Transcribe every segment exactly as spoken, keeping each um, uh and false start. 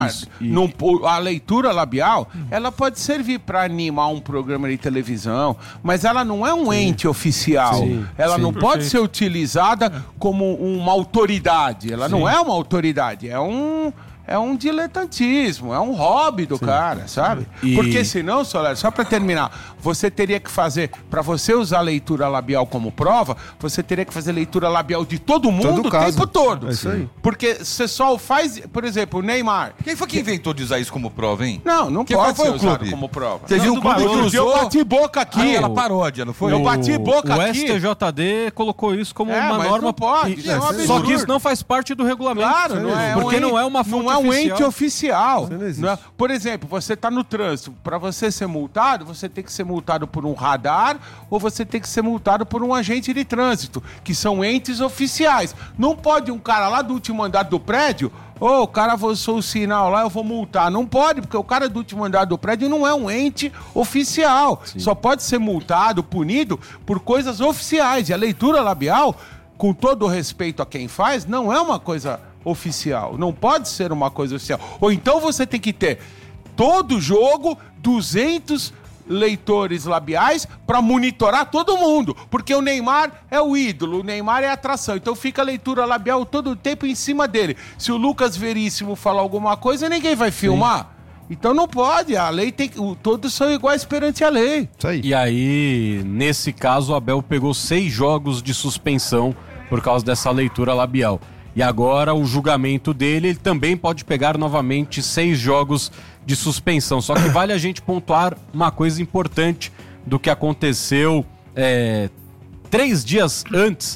Isso, Não, a leitura labial, ela pode servir para animar um programa de televisão, mas ela não é um Sim. ente oficial. Sim. Ela Sim, não perfeito. pode ser utilizada como uma autoridade. Ela Sim. não é uma autoridade, é um... É um diletantismo, é um hobby do Sim. cara, sabe? E... Porque senão, Soler, só para terminar, você teria que fazer, para você usar a leitura labial como prova, você teria que fazer leitura labial de todo mundo todo o caso. tempo todo. É isso aí. Porque você só faz, por exemplo, o Neymar. Quem foi que inventou de usar isso como prova, hein? Não, não Quem pode foi ser o usado clube? como prova. Você viu o clube que usou? Eu bati boca aqui. Aquela paródia, não foi? Eu bati boca o aqui. O S T J D colocou isso como é, uma mas norma. Não pode. E, é um só que isso não faz parte do regulamento. Claro, não é. Porque um não é uma fonte Não é um oficial. ente oficial. Não é? Por exemplo, você está no trânsito. Para você ser multado, você tem que ser multado por um radar ou você tem que ser multado por um agente de trânsito, que são entes oficiais. Não pode um cara lá do último andar do prédio, ô, oh, o cara avançou o sinal lá, eu vou multar. Não pode, porque o cara do último andar do prédio não é um ente oficial. Sim. Só pode ser multado, punido por coisas oficiais. E a leitura labial, com todo o respeito a quem faz, não é uma coisa oficial, não pode ser uma coisa oficial. Ou então você tem que ter todo jogo duzentos leitores labiais para monitorar todo mundo, porque o Neymar é o ídolo, o Neymar é a atração, então fica a leitura labial todo o tempo em cima dele. Se o Lucas Veríssimo falar alguma coisa, ninguém vai filmar. Sim. Então não pode, a lei tem que... Todos são iguais perante a lei. Isso aí. E aí, nesse caso, o Abel pegou seis jogos de suspensão por causa dessa leitura labial. E agora o julgamento dele, ele também pode pegar novamente seis jogos de suspensão. Só que vale a gente pontuar uma coisa importante do que aconteceu é, três dias antes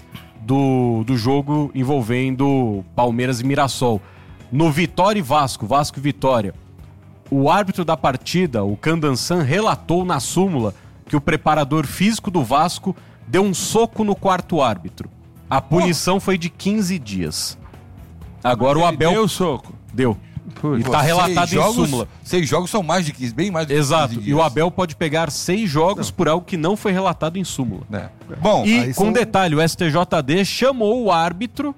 do, do jogo envolvendo Palmeiras e Mirassol. No Vitória e Vasco, Vasco e Vitória, o árbitro da partida, o Candansan, relatou na súmula que o preparador físico do Vasco deu um soco no quarto árbitro. A punição oh. foi de quinze dias. Agora o Abel... Deu o soco. Deu. E tá relatado em jogos, súmula. Seis jogos são mais de quinze, bem mais de quinze Exato. dias. E o Abel pode pegar seis jogos não. por algo que não foi relatado em súmula. É. Bom, e com são... detalhe, o S T J D chamou o árbitro,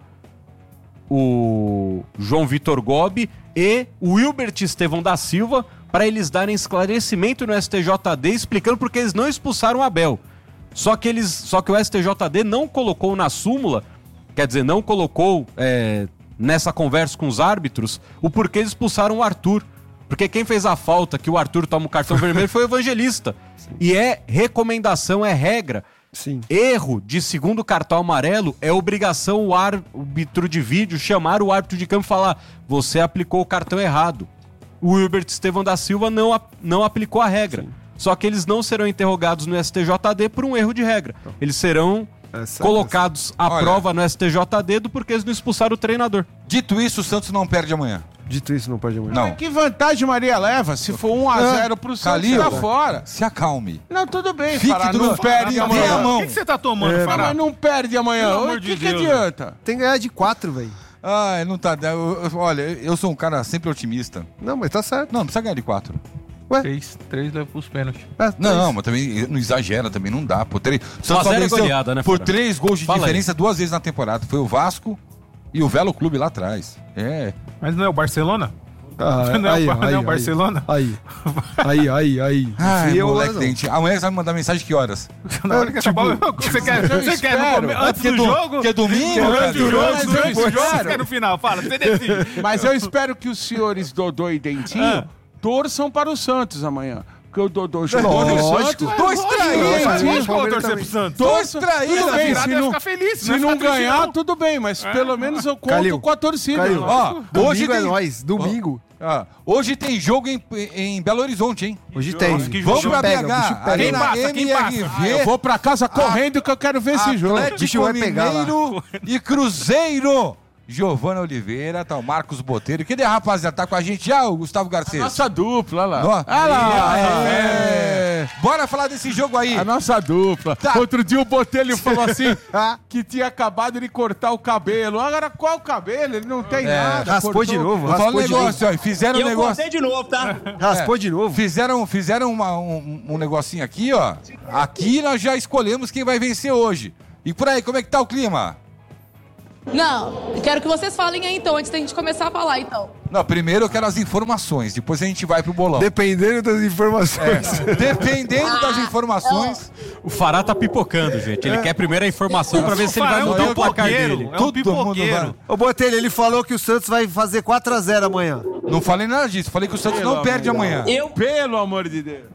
o João Vitor Gobi e o Wilbert Estevão da Silva, para eles darem esclarecimento no S T J D explicando porque eles não expulsaram o Abel. Só que, eles, só que o S T J D não colocou na súmula, quer dizer, não colocou é, nessa conversa com os árbitros o porquê eles expulsaram o Arthur. Porque quem fez a falta que o Arthur toma o cartão vermelho foi o Evangelista. Sim. E é recomendação, é regra. Sim. Erro de segundo cartão amarelo é obrigação o árbitro de vídeo chamar o árbitro de campo e falar: você aplicou o cartão errado. O Wilbert Estevão da Silva não, não aplicou a regra. Sim. Só que eles não serão interrogados no S T J D por um erro de regra. Eles serão essa, colocados essa. à Olha, prova no S T J D do porque eles não expulsaram o treinador. Dito isso, o Santos não perde amanhã. Dito isso, não perde amanhã. Não. Que vantagem Maria leva? Se for um a zero pro Santos, tá fora. Se acalme. Não, tudo bem, Fique Fará, tudo não perde amanhã. O que, que você tá tomando, é, Fará? Mas não perde amanhã. O que, de que adianta? Tem que ganhar de quatro, velho. Ah, não tá... Eu, eu, olha, eu sou um cara sempre otimista. Não, mas tá certo. Não, não precisa ganhar de quatro. Ué? Três, três leva pros pênaltis. É, não, mas também não exagera, também não dá. Por três, só só é goleada, né, por três gols de Fala diferença aí. duas vezes na temporada. Foi o Vasco e o Velo Clube lá atrás. É. Mas não é o Barcelona? Ah, não é, aí, o, aí, não é o aí, Barcelona? Aí, aí, aí, aí. Ai, eu, moleque não. dente. Amanhã você vai me mandar mensagem que horas? Na hora que tipo, acabar, você quer, você quer no come... antes do do, jogo? Que é domingo? Que antes do jogo, Mas eu depois, espero. você quer no final? Fala, você decide. Mas eu espero que os senhores Dodô e Dentinho Ah. torçam para o Santos amanhã. Porque o Dodô jogou no Lógico. Santos. Dois traíras. Lógico que eu vou torcer pro Santos. Dois traíras. Tudo bem, Virada se ia não, ficar feliz, se não ia não ficar triste, ganhar, não. tudo bem, mas pelo menos eu conto Calil, com a torcida. Calil, Ó, domingo hoje é tem... nóis, domingo. Ah, hoje tem jogo em, em Belo Horizonte, hein? Hoje tem. que Vamos jogo pra pega, B H, bicho pega. Arena Quem passa, quem passa? M R V, Eu vou pra casa correndo que eu quero ver esse jogo. Atlético Bicho vai pegar lá. Mineiro e Cruzeiro. Giovana Oliveira, tá o Marcos Botelho. Cadê a rapaziada? Tá com a gente já, o Gustavo Garcês? Nossa dupla, olha lá. Ó. Olha lá. É. É. Bora falar desse jogo aí. A nossa dupla. Tá. Outro dia o Botelho falou assim que tinha acabado de cortar o cabelo. Agora qual cabelo? Ele não tem É, nada. Raspou cortou. de novo, Vou falar um raspou de novo. negócio, ó. Fizeram um eu negócio. cortei de novo, tá? Raspou de novo. Fizeram, fizeram uma- um, um negocinho aqui, ó. Aqui nós já escolhemos quem vai vencer hoje. E por aí, como é que tá o clima? Não, eu quero que vocês falem aí então, antes da gente começar a falar então. Não, primeiro eu quero as informações, depois a gente vai pro bolão. Dependendo das informações. É, dependendo das informações... O Fará tá pipocando, gente. Ele quer primeiro a informação pra ver se ele vai mudar o placar dele. É um pipoqueiro. Ô, Botelho, ele falou que o Santos vai fazer quatro a zero amanhã. Não falei nada disso, falei que o Santos Pelo não perde amor. amanhã. Eu, Pelo amor de Deus.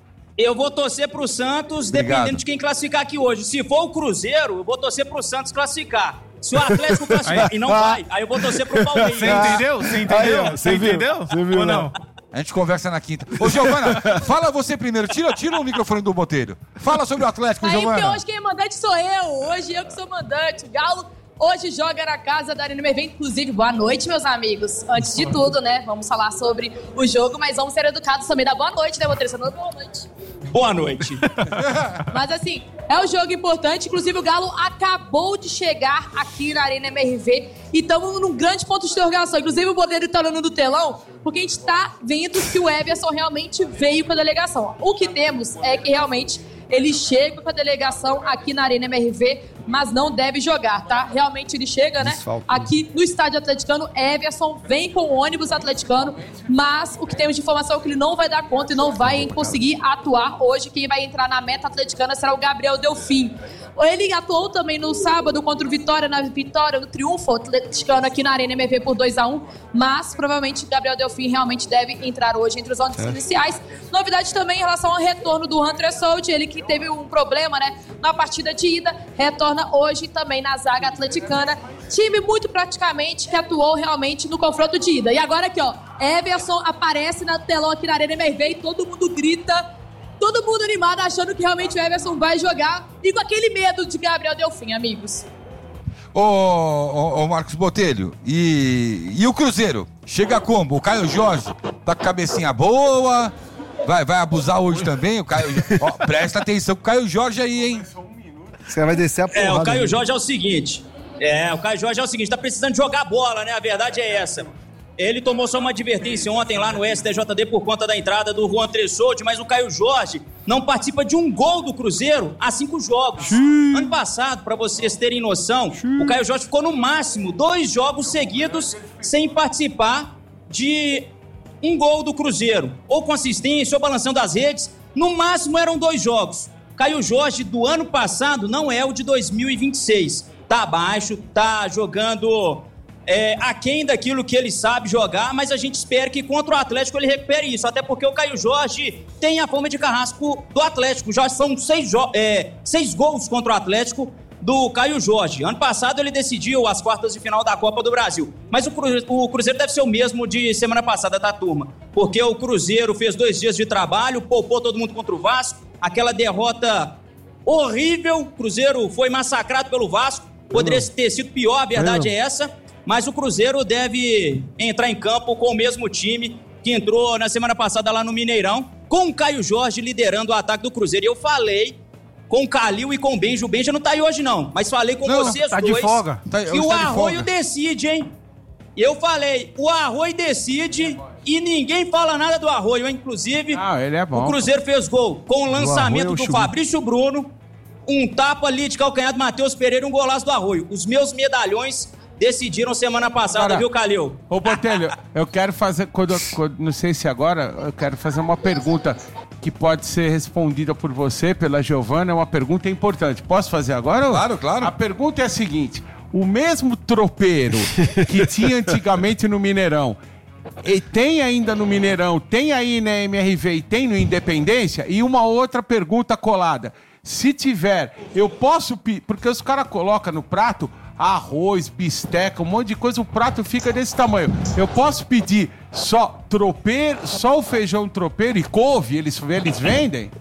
eu vou torcer pro Santos, Obrigado. dependendo de quem classificar aqui hoje. Se for o Cruzeiro, eu vou torcer pro Santos classificar. Se o Atlético classificar e não vai, aí eu vou torcer pro Palmeiras. Você entendeu? Você entendeu? Aí, ó, Você você viu? entendeu? Você viu, Ou né? não? A gente conversa na quinta. Ô, Giovana, fala você primeiro. Tira, tira o microfone do Botelho. Fala sobre o Atlético, Aí, porque Giovana. hoje quem é mandante sou eu. Hoje eu que sou mandante. O Galo hoje joga na casa da Arena M R V. Inclusive, boa noite, meus amigos. Antes de tudo, né, vamos falar sobre o jogo, mas vamos ser educados também. Dá boa noite, né, Botelho? Você não dá boa noite. Boa noite. Mas assim, é um jogo importante. Inclusive, o Galo acabou de chegar aqui na Arena M R V e estamos num grande ponto de interrogação. Inclusive, o Botelho tá olhando do telão, porque a gente tá vendo que o Everson realmente veio com a delegação. O que temos é que realmente ele chega com a delegação aqui na Arena M R V, mas não deve jogar, tá? Realmente ele chega, né? Desfalque. Aqui no estádio atleticano, Everson vem com o ônibus atleticano, mas o que temos de informação é que ele não vai dar conta e não vai conseguir atuar hoje. Quem vai entrar na meta atleticana será o Gabriel Delfim. Ele atuou também no sábado contra o Vitória, na vitória, no triunfo atleticano aqui na Arena M R V por dois a um, mas provavelmente o Gabriel Delfim realmente deve entrar hoje entre os onze iniciais. Novidade também em relação ao retorno do Hunter Sold, ele que teve um problema, né, na partida de ida, retorna hoje também na zaga atleticana. Time muito praticamente que atuou realmente no confronto de ida. E agora aqui, ó, Everson aparece na telão aqui na Arena M R V e todo mundo grita. Todo mundo animado, achando que realmente o Everson vai jogar e com aquele medo de Gabriel Delfim, amigos. Ô, ô, ô, Marcos Botelho, e, e o Cruzeiro? Chega como? O Caio Jorge tá com cabecinha boa, vai, vai abusar hoje também? O Caio, ó, presta atenção com o Caio Jorge aí, hein? Você vai descer a porrada. É, o Caio né? Jorge é o seguinte. É, o Caio Jorge é o seguinte, tá precisando jogar bola, né? A verdade é essa. Ele tomou só uma advertência ontem lá no S T J D por conta da entrada do Juan Tressoldi, mas o Caio Jorge não participa de um gol do Cruzeiro há cinco jogos. Sim. Ano passado, para vocês terem noção, Sim. o Caio Jorge ficou no máximo dois jogos seguidos sem participar de um gol do Cruzeiro. Ou com assistência, ou balançando as redes. No máximo eram dois jogos. Caio Jorge do ano passado não é o de dois mil e vinte e seis. Tá abaixo, tá jogando... É, aquém daquilo que ele sabe jogar, mas a gente espera que contra o Atlético ele recupere isso, até porque o Caio Jorge tem a fama de carrasco do Atlético, já são seis, é, seis gols contra o Atlético do Caio Jorge. Ano passado ele decidiu as quartas de final da Copa do Brasil, mas o, Cru, o Cruzeiro deve ser o mesmo de semana passada, tá, turma? Porque o Cruzeiro fez dois dias de trabalho, poupou todo mundo contra o Vasco, aquela derrota horrível, o Cruzeiro foi massacrado pelo Vasco, poderia ter sido pior, a verdade é essa. Mas o Cruzeiro deve entrar em campo com o mesmo time que entrou na semana passada lá no Mineirão, com o Caio Jorge liderando o ataque do Cruzeiro. E eu falei com o Calil e com o Benja. O Benja não tá aí hoje não, mas falei com não, vocês tá dois. De folga. Tá, que o tá Arroio decide, hein? Eu falei, o Arroio decide e ninguém fala nada do Arroio, hein? Inclusive, ah, ele é bom, o Cruzeiro fez gol com o lançamento o do Chubu. Fabrício Bruno, um tapa ali de calcanhar do Matheus Pereira e um golaço do Arroio. Os meus medalhões decidiram semana passada, Cara, viu, Calil? Ô, Botelho, eu quero fazer, quando, quando, não sei se agora, eu quero fazer uma pergunta que pode ser respondida por você, pela Giovana, é uma pergunta importante. Posso fazer agora? Claro, claro. A pergunta é a seguinte, o mesmo tropeiro que tinha antigamente no Mineirão, e tem ainda no Mineirão, tem aí na M R V e tem no Independência? E uma outra pergunta colada, se tiver, eu posso pedir, porque os caras colocam no prato arroz, bisteca, um monte de coisa, o prato fica desse tamanho. Eu posso pedir só tropeiro, só o feijão tropeiro e couve, eles, eles vendem?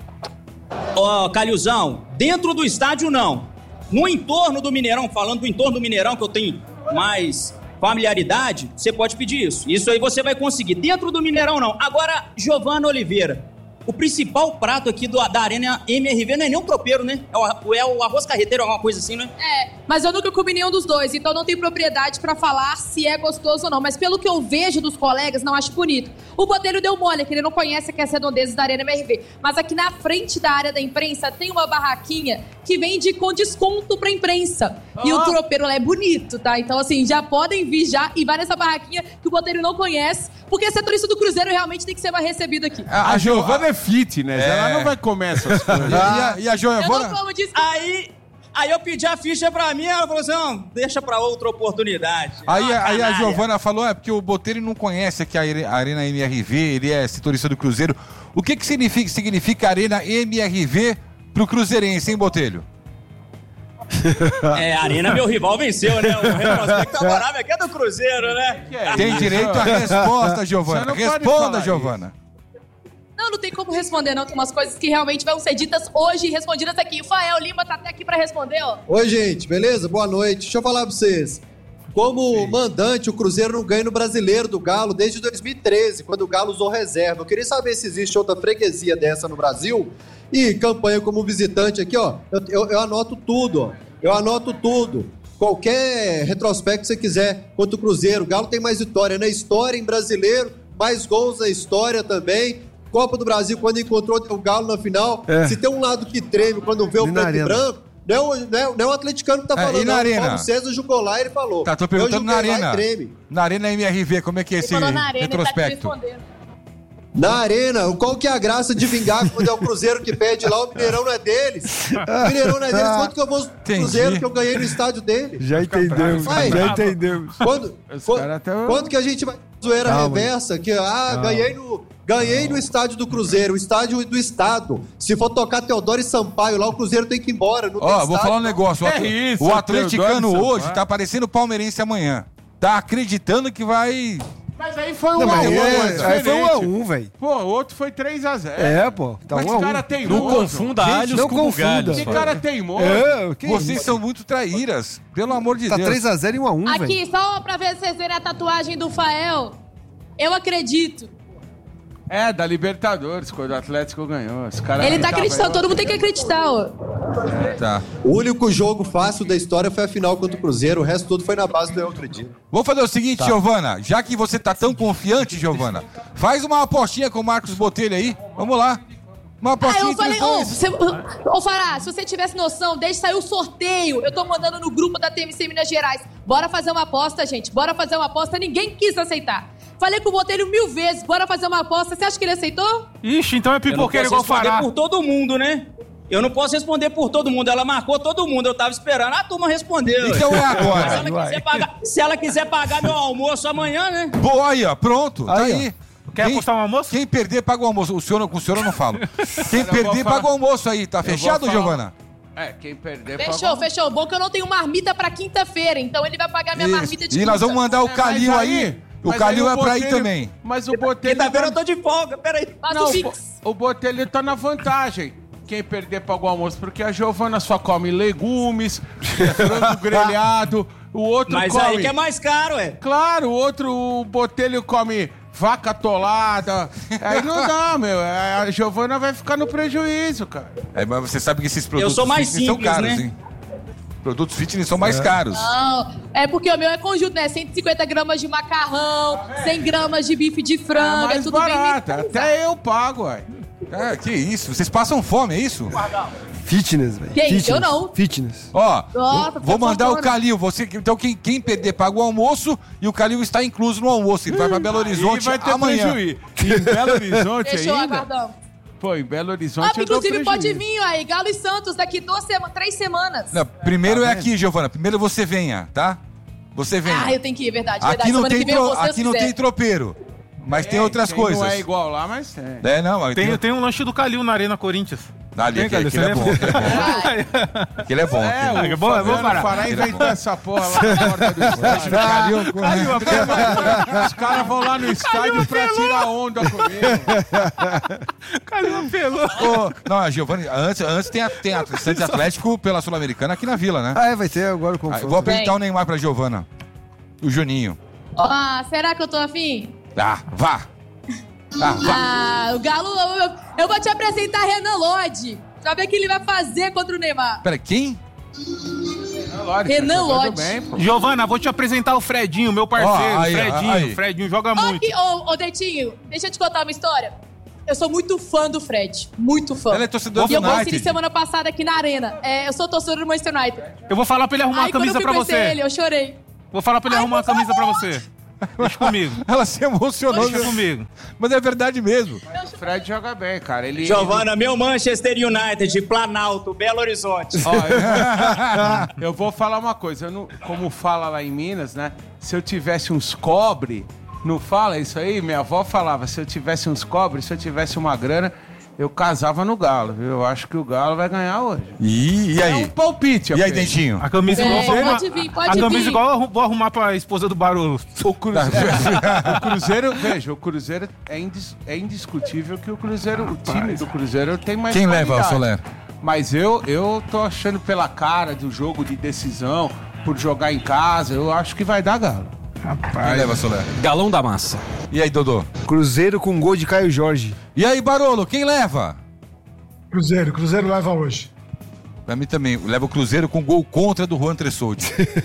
Ó, oh, Calilzão, dentro do estádio não. No entorno do Mineirão, falando do entorno do Mineirão, que eu tenho mais familiaridade, você pode pedir isso. Isso aí você vai conseguir. Dentro do Mineirão não. Agora, Giovana Oliveira, o principal prato aqui do, da Arena M R V não é nem um tropeiro, né? É o, é o arroz carreteiro, alguma coisa assim, né? É, mas eu nunca comi nenhum dos dois, então não tenho propriedade pra falar se é gostoso ou não. Mas pelo que eu vejo dos colegas, não acho bonito. O Botelho deu mole, que ele não conhece aqui as redondezas da Arena M R V. Mas aqui na frente da área da imprensa tem uma barraquinha que vende com desconto pra imprensa. Oh. E o tropeiro lá é bonito, tá? Então, assim, já podem vir já e vai nessa barraquinha que o Botelho não conhece, porque setorista do Cruzeiro realmente tem que ser mais recebido aqui. A, a Giovana é fitness, é. ela não vai comer essas coisas. E a, e a Giovana... Eu não como disso. Aí... Aí eu pedi a ficha pra mim, ela falou assim, não, deixa pra outra oportunidade. Aí, ah, aí a Giovana falou, é porque o Botelho não conhece aqui a Arena M R V, ele é setorista do Cruzeiro. O que que significa, significa Arena M R V pro cruzeirense, hein, Botelho? É, a Arena meu rival venceu, né? O retrospecto favorável aqui é do Cruzeiro, né? Que é Tem isso? direito à resposta, Giovana. Responda, Giovana. Não, não tem como responder, não. Tem umas coisas que realmente vão ser ditas hoje e respondidas aqui. O Fael Lima tá até aqui pra responder, ó. Oi, gente, beleza? Boa noite. Deixa eu falar pra vocês. Como Sim. mandante, o Cruzeiro não ganha no Brasileiro do Galo desde dois mil e treze, quando o Galo usou reserva. Eu queria saber se existe outra freguesia dessa no Brasil. E campanha como visitante aqui, ó. Eu, eu, eu anoto tudo, ó. Eu anoto tudo. Qualquer retrospecto que você quiser contra o Cruzeiro. O Galo tem mais vitória na história, em Brasileiro, mais gols na história também. Copa do Brasil, quando encontrou o Galo na final, é. se tem um lado que treme quando vê o preto e branco, não é o, não, é, não é o atleticano que tá falando, é, e na não. arena? O Paulo César jogou lá e ele falou. Tá, tô perguntando na arena. Na Arena M R V, como é que é esse retrospecto? Na arena, qual que é a graça de vingar quando é o Cruzeiro que pede lá, o Mineirão não é deles? O Mineirão não é deles, quanto que eu vou no Cruzeiro que eu ganhei no estádio dele? Já entendemos, Vai. já entendemos. Quando, quando, até... quando que a gente vai zoeira Calma. reversa? Que, ah, Calma. ganhei no... Ganhei no estádio do Cruzeiro, o estádio do estado. Se for tocar Teodoro e Sampaio lá, o Cruzeiro tem que ir embora. Ó, oh, vou falar um negócio. É isso, o atleticano hoje tá parecendo palmeirense amanhã. Tá acreditando que vai... Mas aí foi um a um. É, aí foi um a um, velho. Pô, o outro foi três a zero. É, pô. Tá Mas um a um. cara teimoso. Não confunda alhos não com confunda. bugalhos. Que cara teimoso. É, que Vocês isso? são muito traíras. Pelo amor de Tá Deus. três a zero e um a um, velho. Aqui, só pra ver se vocês verem a tatuagem do Fael. Eu acredito. É, da Libertadores, quando o Atlético ganhou. Esse cara Ele tá acreditando, todo mundo tem que acreditar, ó. Tá. O único jogo fácil da história foi a final contra o Cruzeiro, o resto tudo foi na base do eu acredito. Vamos fazer o seguinte, tá. Giovana, já que você tá tão confiante, Giovana, faz uma apostinha com o Marcos Botelho aí. Vamos lá. Uma apostinha. Ah, eu falei, ô, oh, você, ô Fará, se você tivesse noção, deixa sair o sorteio. Eu tô mandando no grupo da T M C Minas Gerais. Bora fazer uma aposta, gente. Bora fazer uma aposta. Ninguém quis aceitar. Falei com o Botelho mil vezes, bora fazer uma aposta. Você acha que ele aceitou? Ixi, então é pipoqueiro igual o Fará. Eu não posso responder por todo mundo, né? Eu não posso responder por todo mundo. Ela marcou todo mundo. Eu tava esperando. A turma respondeu. Então é agora. Se ela, quiser pagar, se ela quiser pagar meu almoço amanhã, né? Boa aí, ó. Pronto. Tá aí. aí. Quer quem, apostar um almoço? Quem perder, paga o almoço. O senhor, com o senhor eu não falo. Quem perder, paga o almoço aí. Tá fechado, Giovana? É, quem perder... Fechou, fechou. Bom que eu não tenho marmita pra quinta-feira, então ele vai pagar minha Isso. marmita de E quinta. nós vamos mandar o é, Calil aí... aí. O Calil é pra ir também. Mas o Botelho... Quinta-feira eu tô de folga, peraí. Não, o, o Botelho tá na vantagem. Quem perder paga o almoço, porque a Giovana só come legumes, frango grelhado, o outro Mas come... aí que é mais caro, é. Claro, o outro, o Botelho come vaca atolada. Aí não dá, meu. A Giovana vai ficar no prejuízo, cara. É, mas você sabe que esses produtos eu sou mais simples, simples, são caros, né? hein? Produtos fitness são mais é. caros. Não, é porque o meu é conjunto, né? cento e cinquenta gramas de macarrão, cem gramas de bife de frango, é, mais é tudo barato. bem Até eu pago, ué. É, que isso? Vocês passam fome, é isso? Fitness, velho. Que isso? Eu não. Fitness. Ó, Nossa, vou mandar o Calil. Você, então quem, quem perder paga o almoço e o Calil está incluso no almoço. Ele vai pra Belo Horizonte vai ter amanhã. Prejuízo. E em Belo Horizonte Fechou, ainda? aguardão. Pô, em Belo Horizonte ah, inclusive pode vir aí, Galo e Santos, daqui duas sema três semanas. Não, primeiro tá é aqui, Giovana. Primeiro você venha, tá? Você venha. Ah, eu tenho que ir, verdade, aqui verdade. Não tem que tro... Aqui não tem tropeiro. Mas é, tem outras tem, coisas. Não é igual lá, mas tem. É, não, tem, tem... tem um lanche do Calil na Arena Corinthians. Ali, aquele, aquele é bom. Aquele é bom. É, aquele é bom, é bom para. Fará inventou essa porra lá na porta do estádio. Calil, Calil, os caras vão lá no estádio pra tirar onda comigo. Calil apelou. Oh, não, a Giovana, antes, antes tem a, tem a Santos Atlético pela Sul-Americana aqui na Vila, né? Ah, é, vai ter agora o confronto. Ah, vou apresentar o Neymar pra Giovana. O Juninho. Ah, será que eu tô afim? Ah, vá. Ah, vá. Ah, o Galo, eu, eu vou te apresentar Renan Lodge. Pra ver o que ele vai fazer contra o Neymar. Pera, quem? Lodi. Renan tá jogando Lodi. bem, pô. Giovana, vou te apresentar o Fredinho, meu parceiro. Ó, aí, Fredinho, aí. Fredinho joga Ó, muito. aqui, ô, ô, Dentinho, deixa eu te contar uma história. Eu sou muito fã do Fred. Muito fã. Ela é torcedora E do eu conheci United. ele semana passada aqui na Arena. É, eu sou torcedor do Manchester United. Eu vou falar pra ele arrumar Aí uma quando eu camisa fui pra conhecer você. ele, eu chorei. Vou falar pra ele Ai, arrumar uma por camisa pra favor. você. Deixa comigo. Ela se emocionou. Deixa comigo. Mas é verdade mesmo. O Fred joga bem, cara. Ele, Giovana, meu Manchester United, Planalto, Belo Horizonte. Ó, eu, eu vou falar uma coisa. Eu não, como fala lá em Minas, né? Se eu tivesse uns cobre, não fala isso aí? Minha avó falava, se eu tivesse uns cobre, se eu tivesse uma grana, eu casava no Galo, viu? Eu acho que o Galo vai ganhar hoje. E, e É aí? um palpite. E aí, apenas. Dentinho? A camisa É, igual eu vou arrumar. pode vir, pode A camisa vir. igual eu arru- vou arrumar pra esposa do Barulho. O Cruzeiro, o Cruzeiro, veja, o Cruzeiro é, indis, é indiscutível que o Cruzeiro, o time do Cruzeiro tem mais Quem leva, qualidade. Soler? Mas eu, eu tô achando pela cara do jogo de decisão, por jogar em casa, eu acho que vai dar Galo. Quem leva, Soler? Galão da massa. E aí, Dodô? Cruzeiro com gol de Caio Jorge. E aí, Barolo, quem leva? Cruzeiro, Cruzeiro leva hoje. Pra mim também. Leva o Cruzeiro com gol contra do Juan Tressoldi.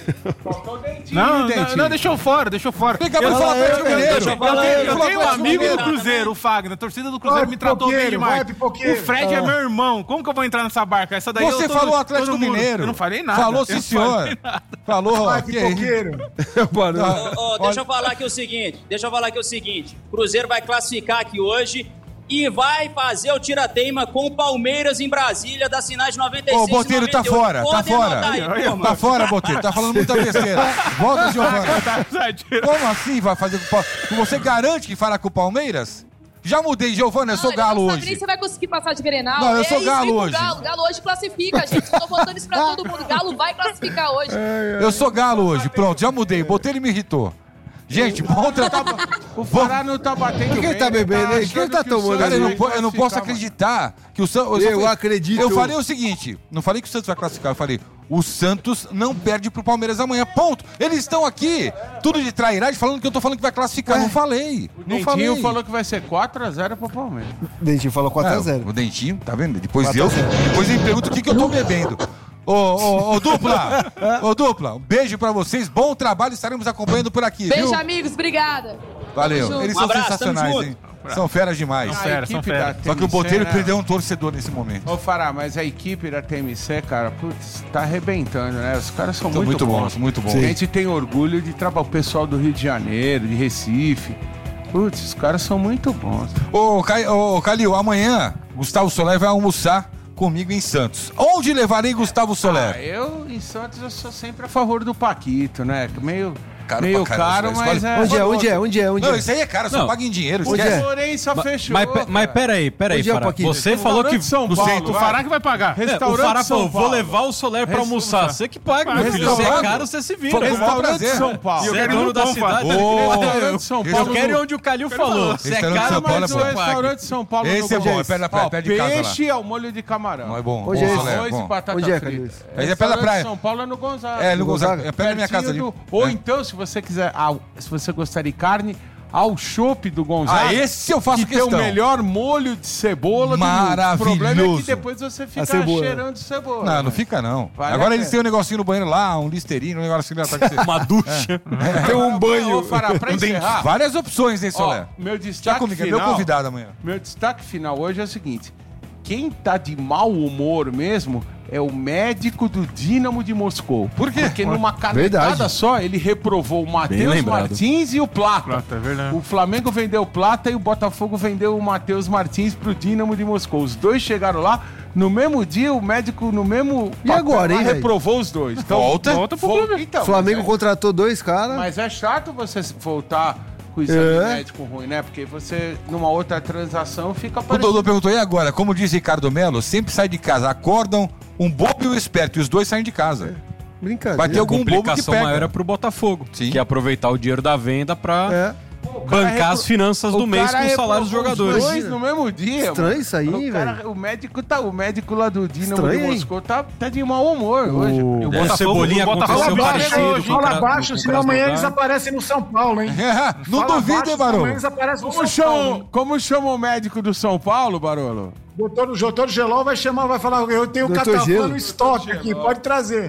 Não, não, não, deixou fora, deixou fora. Fica pra falar eu, Atlético eu, eu, Mineiro. eu, eu, Fala aí, tenho- eu fala tenho um Atlético amigo Mineiro. do Cruzeiro, o Fagner. A torcida do Cruzeiro Vai, me tratou bem pipoqueiro, demais. vai, pipoqueiro. O Fred é meu irmão. Como que eu vou entrar nessa barca? Essa daí Você eu tô- falou Atlético todo mundo- Mineiro. Eu não falei nada. Falou Eu sim, não senhor. falei nada. Falou, Vai, que aí? pipoqueiro. Ô, ô, deixa eu falar aqui o seguinte, deixa eu falar aqui o seguinte, Cruzeiro vai classificar aqui hoje e vai fazer o tira-teima com o Palmeiras em Brasília das finais de noventa e seis Ô, Botelho, e tá noventa e oito. fora, tá Podem fora. anotar aí, turma. Tá fora, Botelho, tá falando muita besteira. Volta, Giovana. Zagueiro. Como assim vai fazer com o Palmeiras? Você garante que fará com o Palmeiras? Já mudei, Giovana, eu sou Não, galo eu não sabe nem hoje. se você vai conseguir passar de Grenal. Não, eu É sou isso, galo vem com hoje. Galo. Galo hoje classifica, gente. Eu tô falando isso pra todo mundo. Galo vai classificar hoje. Eu sou galo hoje, pronto, já mudei. Botelho me irritou. Gente, bom tratar. O Pará não tá batendo Por que ele tá bem, bebendo aí? O que ele tá achando que o tomando Santos Cara, eu não, vai po- eu não posso classificar, acreditar que o Santos. Eu acredito. Eu falei o seguinte: não falei que o Santos vai classificar, eu falei, o Santos não perde pro Palmeiras amanhã. Ponto. Eles estão aqui, tudo de trairagem, falando que eu tô falando que vai classificar. Não falei. O Não Dentinho falei. falou que vai ser quatro a zero pro Palmeiras. Dentinho falou quatro a É, zero. o Dentinho, tá vendo? Depois eu, depois ele pergunta o que, que eu tô bebendo. Ô, ô, ô, dupla! Ô, dupla, um beijo pra vocês, bom trabalho, estaremos acompanhando por aqui, Beijo, viu? amigos. Obrigada. Valeu. Tamo junto. Eles Um são abraço, tamo sensacionais, junto. hein? São feras demais. A fera, são equipe fera. da Só que o T M C, Botelho né? perdeu um torcedor nesse momento. Ô, Fará, mas a equipe da T M C, cara, putz, tá arrebentando, né? Os caras são São muito, muito bons. bons, muito bons. A gente tem orgulho de trabalhar o pessoal do Rio de Janeiro, de Recife. Putz, os caras são muito bons. Ô, Cai- ô, Calil, amanhã Gustavo Soler vai almoçar comigo em Santos. Onde levarei Gustavo Ah, Soler? eu, em Santos, eu sou sempre a favor do Paquito, né? Meio Caro meio pra caramba, caro, isso mas vale- é... Onde é? Onde é? Onde é? Onde Não, é? isso aí é caro, só Não. paga em dinheiro. Onde esquece. é? Florença fechou, Mas, pe- mas cara. peraí, peraí, Onde é o Fará. Paquito? Você falou que... São O Paulo, Centro, o vai. Fará que vai pagar. É, o Restaurante Fará São falou, vou Paulo. levar o Soler pra almoçar. Você que paga, meu filho. Se é Restaurante. caro, você se vira. Foi com o maior Restaurante prazer. São Paulo. Eu Você é quero ir dono no da pão, cidade. Fará. Ô, Restaurante São eu Paulo. Eu quero ir onde o Calil falou. Se é Restaurante caro, São Paulo Mas é o bom. restaurante São Paulo Esse no é bom, Goiás. é perto da- Ó, perto de casa lá. Peixe ao molho de camarão. Não, é bom. Onde é bom, esse? Soler, Arroz bom. e batata Onde é, frita. Calil? Mas é perto da Restaurante praia. São Paulo é no Gonzaga. É, no Gonzaga. Gonzaga. É perto da minha casa Pertinho ali. do- Ou É. então, se você quiser, ao- se você gostar de carne, ao chopp do Gonzaga. Ah, esse eu faço que questão. tem o melhor molho de cebola do mundo. O problema é que Maravilhoso. depois você fica cebola. cheirando cebola. Não, não né? fica não. Vale Agora a eles pena. têm um negocinho no banheiro lá, um listerino, um negócio assim. Tá, que você- uma ducha. Tem um banho. Ô, Fará, pra encerrar, Várias opções, hein, ó, Soler? meu Já destaque comigo, é final... meu convidado amanhã. Meu destaque final hoje é o seguinte. Quem tá de mau humor mesmo é o médico do Dínamo de Moscou. Por quê? Porque numa canetada Verdade. só, ele reprovou o Matheus lembrado. Martins e o Plata. Plata, é verdade. O Flamengo vendeu o Plata e o Botafogo vendeu o Matheus Martins pro Dínamo de Moscou. Os dois chegaram lá. No mesmo dia, o médico, no mesmo... E agora, lá, hein, velho? reprovou os dois. Então, Volta? Volta pro vol- clube. Então, O Flamengo mas é- contratou dois caras. mas é chato você voltar com exame É. médico ruim, né? Porque você, numa outra transação, fica O parecendo... Dodô perguntou, e agora? Como diz Ricardo Melo, sempre sai de casa, acordam um bobo e um esperto, e os dois saem de casa. Brincadeira. Vai ter A algum bobo que complicação pega. maior é pro Botafogo. Sim. Que é aproveitar o dinheiro da venda pra É. bancar repro- as finanças O do mês cara com os salários dos reprovou jogadores. Os dois no mesmo dia. Estranho mano. isso aí, o cara- velho. O médico tá, o médico lá do Dínamo Estranho, de hein? Moscou tá, tá de mau humor hoje. E o Botafogo- É, Cebolinha o Botafogo aconteceu abaixo parecido hoje, com o Fala Cra- abaixo, com o senão amanhã eles Krasnodar. aparecem no São Paulo, hein? Não Fala duvide, abaixo, hein, senão Barolo? amanhã eles aparecem no Como São Paulo, chama, hein? como chama o médico do São Paulo, Barolo? Doutor, o doutor Gelol vai chamar, vai falar, eu tenho Doutor catafã Gelo. no estoque aqui, pode trazer.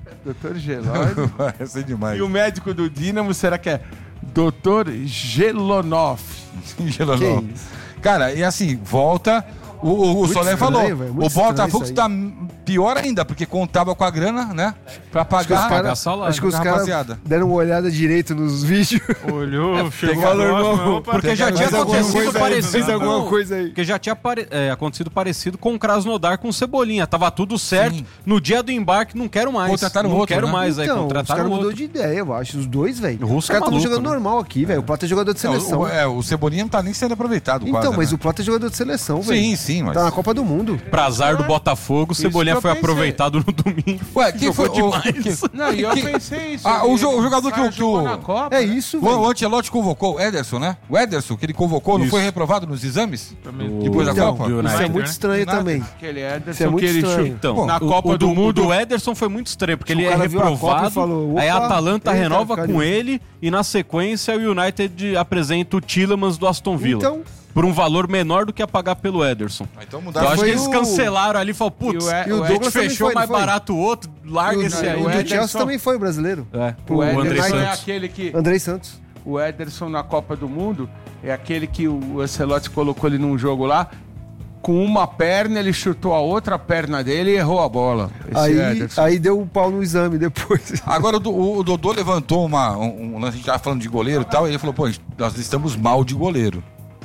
doutor Gelóide. Essa é demais. E o médico do Dínamo, será que é doutor Gelonov? Gelonov. Cara, e assim, volta... O, o, o Solé falou, véio, o Botafogo tá pior ainda, porque contava com a grana, né? Pra pagar, cara, pagar salário. Acho que os caras deram uma olhada direito nos vídeos. Olhou, é, chegou falou, irmão, porque já tinha acontecido parecido. Fez alguma coisa aí. Porque já tinha pare, é, acontecido parecido com o Krasnodar com o Cebolinha. Tava tudo certo. Sim. No dia do embarque, não quero mais. Contrataram não outro, quero né? mais. Então, aí, contrataram os caras outro. mudou de ideia, eu acho. Os dois, velho. Os caras estão é jogando né? normal aqui, velho. O Plata é jogador de seleção. O, é, o Cebolinha não tá nem sendo aproveitado Então, quase, mas né? o Plata é jogador de seleção, velho. Sim, sim, mas... Tá na Copa do Mundo. Pra azar do Botafogo, o Cebolinha foi aproveitado no domingo. Ué, quem foi demais? Que... Não, e eu pensei isso. Ah, o, jo o jogador que, que o... É isso, velho. O Ancelotti convocou, o Ederson, né? O Ederson, que ele convocou, isso. Não foi reprovado nos exames? Também. Depois da então, Copa? Isso é muito estranho Nada. também. Aquele Ederson Isso é muito que ele estranho. chutou. Então, Bom, na o, Copa o do, do Mundo... O do Ederson foi muito estranho, porque O ele é cara viu a Copa e reprovado, falou, aí a opa, Atalanta eita, renova carinho. com ele e na sequência o United apresenta o Tielemans do Aston Villa. Então... Por um valor menor do que a pagar pelo Ederson. Ah, então Eu acho que eles o... cancelaram ali e falaram, putz, E o, e o o Douglas a gente fechou foi, mais foi. barato o outro, larga E o, esse aí. o do Ederson- Chelsea também foi brasileiro. É, O, o André Ederson é Santos. aquele que... Andrei Santos. O Ederson na Copa do Mundo é aquele que o Ancelotti colocou ele num jogo lá, com uma perna, ele chutou a outra perna dele e errou a bola. Esse Aí, Ederson. aí deu o pau no exame depois. Agora o, o Dodô levantou uma... Um, um, a gente tava falando de goleiro e tal, e ele falou, pô, nós estamos mal de goleiro.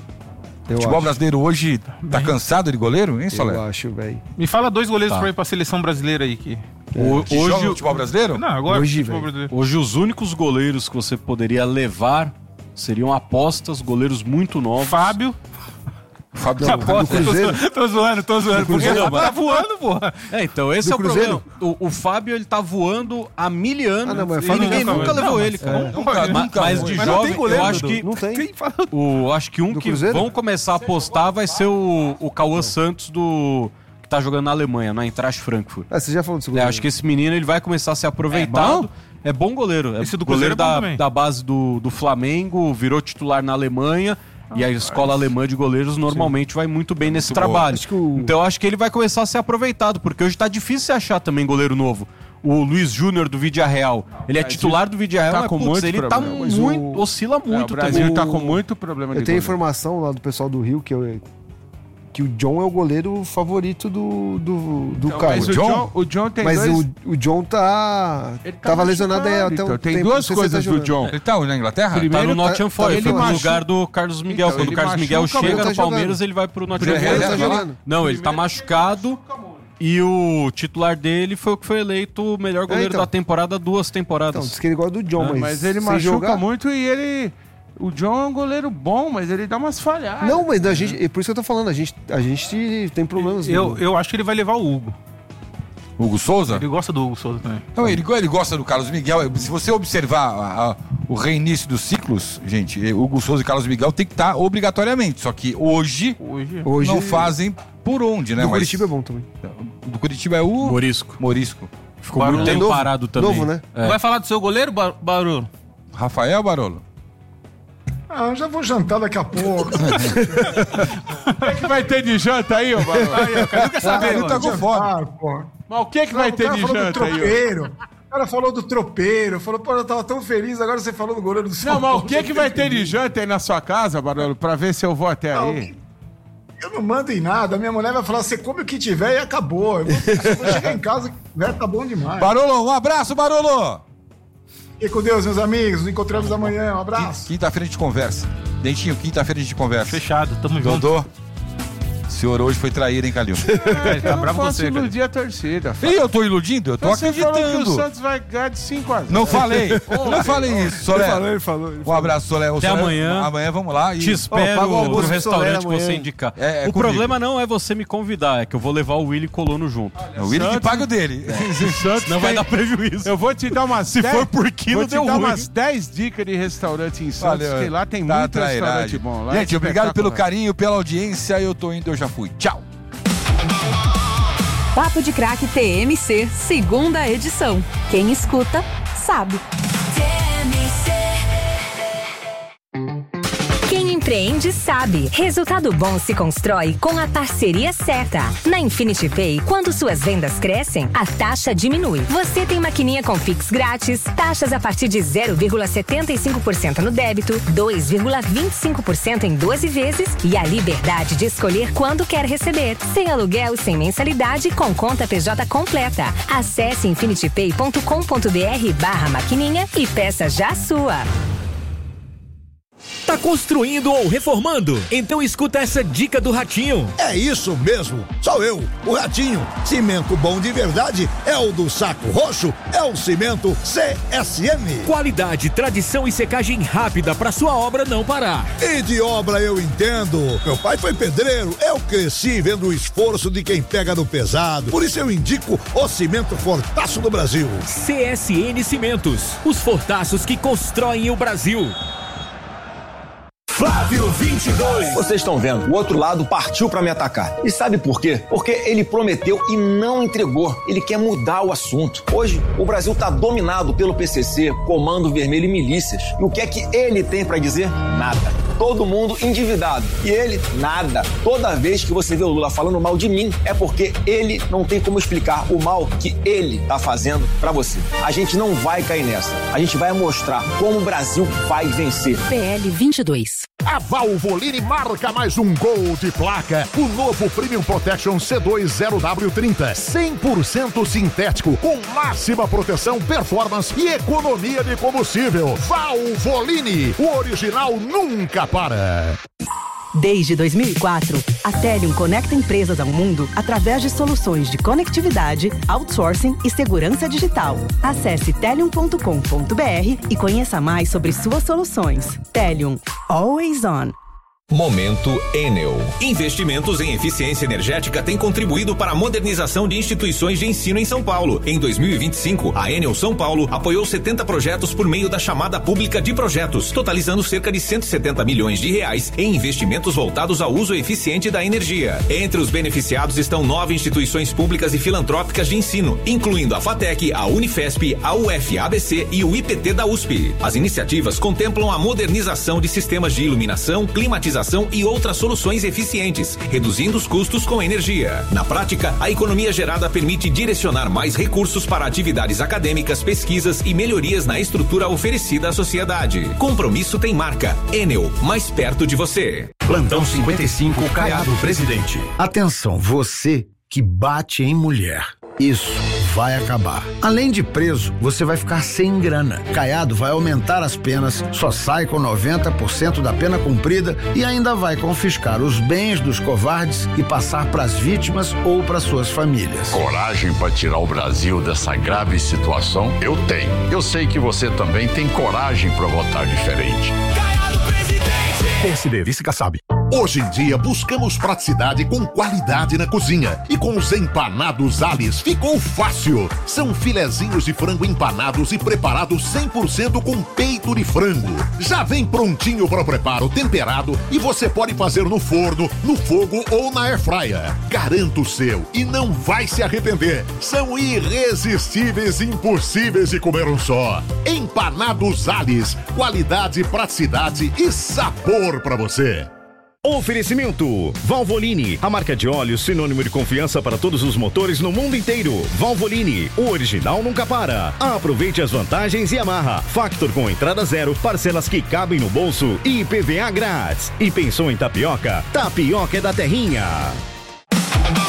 O futebol acho. brasileiro hoje tá cansado de goleiro, hein, Solé? Eu acho, velho. Me fala dois goleiros Tá. pra ir pra seleção brasileira aí. Que... O- Que joga hoje, no futebol brasileiro? Não, agora Hoje, futebol velho. brasileiro. hoje os únicos goleiros que você poderia levar seriam apostas, goleiros muito novos. Fábio. Fábio Não, Fábio- do Cruzeiro. Tô, tô zoando, tô zoando. Porque Cruzeiro, tá, tá voando, porra. É, então esse Do é o Cruzeiro? problema. O, o Fábio, ele tá voando há mil anos Ah, não, mas e Fábio ninguém nunca nunca foi. levou Não, ele, mas- cara. Nunca, Ma- nunca mas foi. de Mas não jovem, tem goleiro, eu acho Dudu. que Não tem. Quem fala? o, acho que um Do que Cruzeiro? vão começar a apostar vai ser o, o Cauã Santos do que tá jogando na Alemanha, na Eintracht Frankfurt. Ah, você já falou disso. É, acho que esse menino ele vai começar a ser aproveitado. É bom goleiro. É Esse do goleiro Cruzeiro é bom da, também. da base do, do Flamengo, virou titular na Alemanha. E a escola alemã de goleiros normalmente vai muito bem nesse muito boa. trabalho. Acho que o- Então eu acho que ele vai começar a ser aproveitado, porque hoje tá difícil você achar também goleiro novo. O Luiz Júnior do Villarreal, ele é titular do Villarreal, tá mas com putz, muito ele tá problema. Mas muito, o- oscila É, muito o Brasil também. tá com muito problema de Eu tenho goleiro. informação lá do pessoal do Rio que, eu, que o John é o goleiro favorito do, do, do Então, cara. mas o John? John, o John tem Mas dois... o, o John tá. Ele tá tava lesionado aí machucado, até então. um Tem tempo, duas não sei se coisas ele tá do jogando. John. Ele tá onde, na Inglaterra? Tá no Primeiro, Nottingham tá- Forest, ele foi pro machu- lugar do Carlos Miguel. Então, Quando o ele Carlos Miguel machuca, chega ele tá no Palmeiras, jogando. ele vai pro Nottingham Primeiro, Forest. ele tá jogando. Não, ele tá machucado. E o titular dele foi o que foi eleito o melhor goleiro então. da temporada, duas temporadas. Então, diz que ele gosta do John, Ah, mas. Mas ele sem machuca jogar- muito e ele... O John é um goleiro bom, mas ele dá umas falhadas. Não, mas a gente, é por isso que eu tô falando, a gente, a gente tem problemas. Eu, no- eu acho que ele vai levar o Hugo. Hugo Souza? Ele gosta do Hugo Souza também. Não, ele, ele gosta do Carlos Miguel. Se você observar a- a- o reinício dos ciclos, gente, Hugo Souza e Carlos Miguel tem que estar obrigatoriamente. Só que hoje, Hoje. Hoje, não fazem por onde, né? do Mas- Curitiba é bom também. do Curitiba é o Morisco. Morisco. Ficou Barulho. muito tempo Novo? parado também. Novo, né? É. Vai falar do seu goleiro, Bar- Barulho? Rafael Barolo. Ah, eu já vou jantar daqui a pouco. O que, que vai ter de janta aí, ô Barão? Eu quero saber, ele tá mano. com fome. Ah, pô. Mas o que, que vai Não, ter o cara de falou do janta aí, ô? tropeiro. O cara falou do tropeiro. Falou, pô, eu tava tão feliz, agora você falou do goleiro do São Não, mas o Paulo. que, que vai ter de janta aí na sua casa, Barolo, pra ver se eu vou até Não, aí? Eu não mando em nada. Minha mulher vai falar, você come o que tiver e acabou. Eu vou, eu vou chegar em casa, o que tiver, tá bom demais. Barolo, um abraço, Barolo! Fique com Deus, meus amigos. Nos encontramos amanhã. Um abraço. Quinta-feira a gente conversa. Dentinho, quinta-feira a gente conversa. Fechado, tamo junto. Dodô, o senhor hoje foi traíra, hein, Calil? É, ele tá Eu não bravo com posso você, cara. iludir a torcida. E eu tô iludindo? Eu tô Você falou que o acreditando. Santos vai ganhar de cinco a zero. Não falei. Eu não falei isso, Solé. Ele falou, ele falou. Ele Um abraço, Solé. O Até Solé- amanhã. Amanhã vamos lá. E... Te espero paga o almoço no pro restaurante Solé que amanhã. você indicar. É, é o comigo. problema não é você me convidar, é que eu vou levar o Willy Colono junto. É o Willi que Santos- paga o dele. Santos Não vai tem- dar prejuízo. Eu vou te dar umas Se dez- for por quilo, vou te deu dar ruim. umas dez dicas de restaurante em Santos, Valeu, que lá tem tá muito trairagem. restaurante bom. Lá é Gente, obrigado pelo espetacular. carinho, pela audiência. Eu tô indo, eu já fui. Tchau. Papo de Craque T M C, segunda edição. Quem escuta, sabe. Quem empreende sabe. Resultado bom se constrói com a parceria certa. Na Infinity Pay, quando suas vendas crescem, a taxa diminui. Você tem maquininha com Pix grátis, taxas a partir de zero vírgula setenta e cinco por cento no débito, dois vírgula vinte e cinco por cento em doze vezes e a liberdade de escolher quando quer receber. Sem aluguel, sem mensalidade, com conta P J completa. Acesse infinitypay ponto com ponto br barra maquininha e peça já a sua. Tá construindo ou reformando? Então escuta essa dica do Ratinho. É isso mesmo, sou eu, o Ratinho. Cimento bom de verdade é o do Saco Roxo, é o cimento C S M. Qualidade, tradição e secagem rápida pra sua obra não parar. E de obra eu entendo. Meu pai foi pedreiro, eu cresci vendo o esforço de quem pega no pesado. Por isso eu indico o cimento Fortaço do Brasil. C S N Cimentos, os fortaços que constroem o Brasil. Flávio vinte e dois. Vocês estão vendo, o outro lado partiu pra me atacar. E sabe por quê? Porque ele prometeu e não entregou. Ele quer mudar o assunto. Hoje, o Brasil tá dominado pelo P C C, Comando Vermelho e milícias. E o que é que ele tem pra dizer? Nada. Todo mundo endividado. E ele, nada. Toda vez que você vê o Lula falando mal de mim, é porque ele não tem como explicar o mal que ele tá fazendo pra você. A gente não vai cair nessa. A gente vai mostrar como o Brasil vai vencer. P L vinte e dois. A Valvoline marca mais um gol de placa. O novo Premium Protection C dois zero W trinta. cem por cento sintético, com máxima proteção, performance e economia de combustível. Valvoline, o original nunca para. Desde dois mil e quatro, a Telium conecta empresas ao mundo através de soluções de conectividade, outsourcing e segurança digital. Acesse telium ponto com ponto br e conheça mais sobre suas soluções. Telium, always on. Momento Enel. Investimentos em eficiência energética têm contribuído para a modernização de instituições de ensino em São Paulo. Em dois mil e vinte e cinco, a Enel São Paulo apoiou setenta projetos por meio da chamada pública de projetos, totalizando cerca de cento e setenta milhões de reais em investimentos voltados ao uso eficiente da energia. Entre os beneficiados estão nove instituições públicas e filantrópicas de ensino, incluindo a FATEC, a Unifesp, a U F A B C e o I P T da U S P. As iniciativas contemplam a modernização de sistemas de iluminação, climatização e outras soluções eficientes, reduzindo os custos com energia. Na prática, a economia gerada permite direcionar mais recursos para atividades acadêmicas, pesquisas e melhorias na estrutura oferecida à sociedade. Compromisso tem marca. Enel, mais perto de você. Plantão cinquenta e cinco, Caiado Presidente. Atenção, você que bate em mulher. Isso vai acabar. Além de preso, você vai ficar sem grana. Caiado vai aumentar as penas, só sai com noventa por cento da pena cumprida e ainda vai confiscar os bens dos covardes e passar para as vítimas ou para suas famílias. Coragem para tirar o Brasil dessa grave situação? Eu tenho. Eu sei que você também tem coragem para votar diferente. Caiado Presidente! P S D, Vice Kassab. Hoje em dia, buscamos praticidade com qualidade na cozinha. E com os empanados Alice ficou fácil. São filezinhos de frango empanados e preparados cem por cento com peito de frango. Já vem prontinho para o preparo, temperado, e você pode fazer no forno, no fogo ou na airfryer. Garanta o seu e não vai se arrepender. São irresistíveis e impossíveis de comer um só. Empanados Alice. Qualidade, praticidade e sabor para você. Oferecimento Valvoline, a marca de óleo sinônimo de confiança para todos os motores no mundo inteiro. Valvoline, o original nunca para. Aproveite as vantagens e amarra. Factor com entrada zero, parcelas que cabem no bolso e I P V A grátis. E pensou em tapioca? Tapioca é da Terrinha.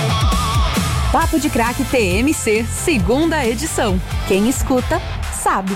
Papo de Craque T M C, segunda edição. Quem escuta, sabe.